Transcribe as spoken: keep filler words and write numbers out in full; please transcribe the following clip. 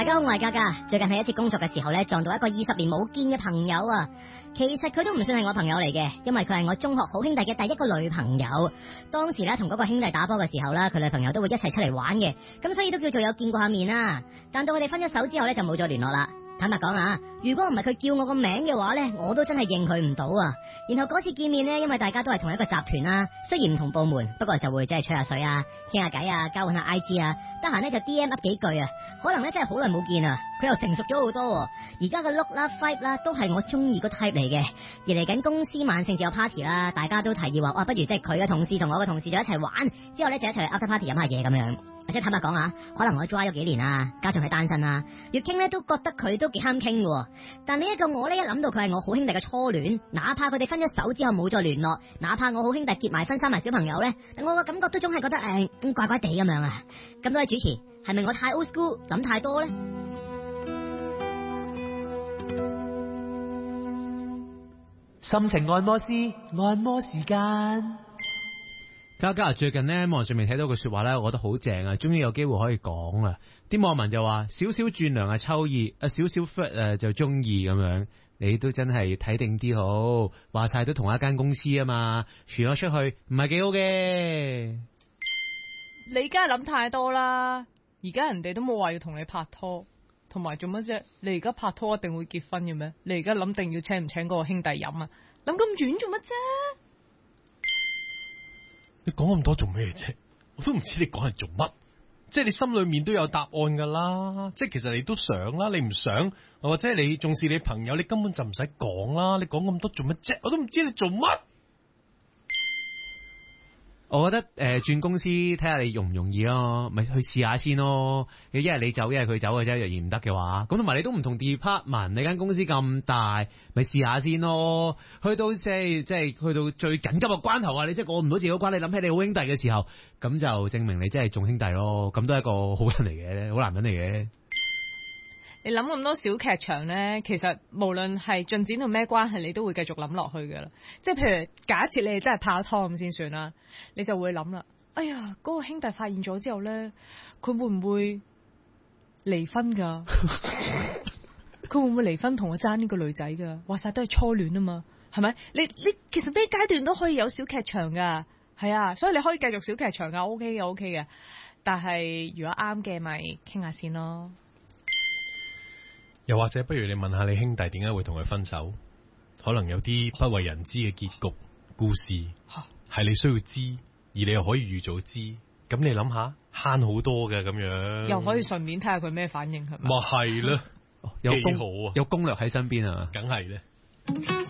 大家好，我係嘉嘉。最近喺一次工作嘅時候咧，撞到一個二十年冇見嘅朋友啊。其實佢都唔算係我朋友嚟嘅，因為佢係我中學好兄弟嘅第一個女朋友。當時咧同嗰個兄弟打波嘅時候啦，佢女朋友都會一齊出嚟玩嘅，咁所以都叫做有見過下面啦。但到佢哋分咗手之後咧，就冇再聯絡啦。坦白講啊，如果唔係佢叫我個名嘅話呢，我都真係認佢唔到啊。然後嗰次見面呢，因為大家都係同一個集團啦，雖然唔同部門，不過就會即係吹下水啊，傾下偈啊，交換下 I G 啊，得閒呢就 D M up 幾句啊。可能呢真係好耐冇見啊，佢又成熟咗好多。而家嘅 look 啦、vibe 啦，都係我中意個 type 嚟嘅。而嚟緊公司萬聖節有 party 啦，大家都提議話，哇，不如即係佢嘅同事同我嘅同事就一齊玩，之後呢就一齊去 after party 飲下嘢咁樣。即係坦白講啊，可能我 dry 咗幾年啊，加上係單身啊，越傾咧都覺得佢都幾啱傾嘅。但呢一個我咧一諗到佢係我好兄弟嘅初戀，哪怕佢哋分咗手之後冇再聯絡，哪怕我好兄弟結埋婚生埋小朋友咧，但我個感覺都總係覺得誒、呃、怪怪地咁樣啊。咁多位主持，係咪我太 old school 諗太多咧？ 心情按摩師，按摩時間。 嘉嘉最近呢，網上面睇到句說話呢，我覺得好正啊！終於有機會可以講啦。啲網民就話：少少轉涼係秋意，啊少少 flirt 誒就中意咁樣。你都真係睇定啲好，話晒都同一間公司啊嘛，傳咗出去唔係幾好嘅。 你梗係諗太多啦！而家人哋都冇話要同你拍拖，同埋做乜啫？你而家拍拖一定會結婚嘅咩？你而家諗定要請唔請嗰個兄弟飲啊？諗咁遠做乜啫？ 你講咁多做咩啫？我都唔知你講係做乜，即係你心裏面都有答案噶啦。即係其實你都想啦，你唔想或者你重視你朋友，你根本就唔使講啦。你講咁多做乜啫？我都唔知你做乜。 我覺得誒轉、呃、公司睇下你容唔容易咯，咪去試下先咯。你一係你走，一係佢走嘅啫。若然唔得嘅話，咁同埋你都唔同 department，你間公司咁大，咪試下先咯。去到即係即係去到最緊急嘅關頭啊，你即係過唔到自己嘅關，你諗起你好兄弟嘅時候，咁就證明你真係重兄弟咯。咁都係一個好人嚟嘅，好男人嚟嘅。 你諗咁多小劇場呢，其實無論係進展到咩關係，你都會繼續諗落去噶啦。即係譬如假設你哋真係拍咗拖咁先算啦，你就會諗啦。哎呀，嗰個兄弟發現咗之後呢，佢會唔會離婚噶？佢會唔會離婚同我爭呢個女仔噶？話晒都係初戀啊嘛，係咪？你你其實咩階段都可以有小劇場噶，係啊，所以你可以繼續小劇場噶 ，OK 嘅 OK 嘅。但係如果啱嘅，咪傾下先咯。 又或者不如你問下你兄弟點解會同佢分手，可能有啲不為人知嘅結局故事係你需要知，而你又可以預早知，咁你諗下慳好多嘅咁樣， 又可以順便睇下佢咩反應係咪？ 咪係咯， 有攻好啊， 有攻略喺身邊啊， 梗係咧。